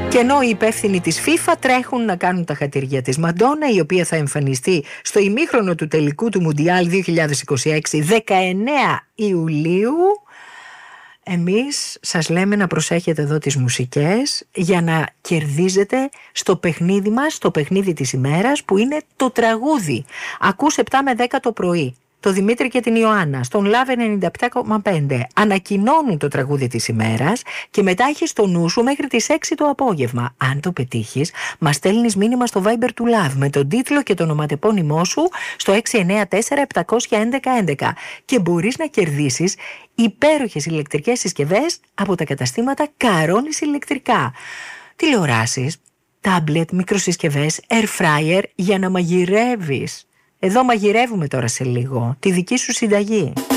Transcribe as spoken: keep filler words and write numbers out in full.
Και ενώ οι υπεύθυνοι της FIFA τρέχουν να κάνουν τα χατήρια της Μαντόνα, η οποία θα εμφανιστεί στο ημίχρονο του τελικού του Μουντιάλ δύο χιλιάδες είκοσι έξι δεκαεννέα Ιουλίου, εμείς σας λέμε να προσέχετε εδώ τις μουσικές για να κερδίζετε στο παιχνίδι μας, στο παιχνίδι της ημέρας, που είναι το τραγούδι. Ακούς επτά με δέκα το πρωί το Δημήτρη και την Ιωάννα στον Λαβ ενενήντα επτά κόμμα πέντε ανακοινώνουν το τραγούδι της ημέρας και μετά έχεις το νου σου μέχρι τις έξι το απόγευμα. Αν το πετύχεις, μας στέλνεις μήνυμα στο Viber του Λαβ με τον τίτλο και το ονοματεπώνυμό σου στο έξι εννέα τέσσερα επτά ένα ένα ένα ένα και μπορείς να κερδίσεις υπέροχες ηλεκτρικές συσκευές από τα καταστήματα Καρώνης Ηλεκτρικά. Τηλεοράσεις, τάμπλετ, μικροσυσκευές, air fryer για να μαγειρεύεις. Εδώ μαγειρεύουμε τώρα σε λίγο τη δική σου συνταγή.